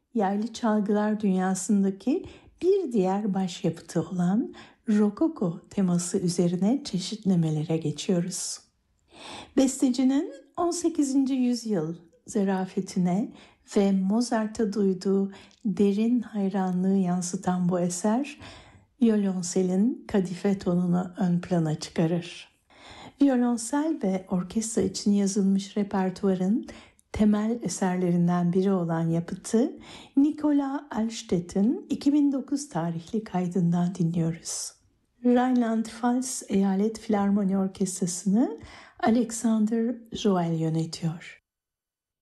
yaylı çalgılar dünyasındaki bir diğer başyapıtı olan Rokoko teması üzerine çeşitlemelere geçiyoruz. Bestecinin 18. yüzyıl zarafetine ve Mozart'a duyduğu derin hayranlığı yansıtan bu eser, violonselin kadife tonunu ön plana çıkarır. Violonsel ve orkestra için yazılmış repertuarın temel eserlerinden biri olan yapıtı Nicola Alstedt'in 2009 tarihli kaydından dinliyoruz. Rheinland-Pfalz Eyalet Filarmoni Orkestrası'nı Alexander Joel yönetiyor.